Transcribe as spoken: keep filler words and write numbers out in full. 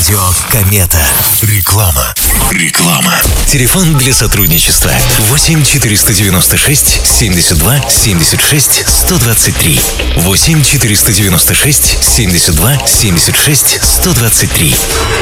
Радио Комета. Реклама. Реклама. Телефон для сотрудничества восемь четыреста девяносто шесть семьдесят два семьдесят шесть сто двадцать три. восемь четыреста девяносто шесть семьдесят два семьдесят шесть сто двадцать три.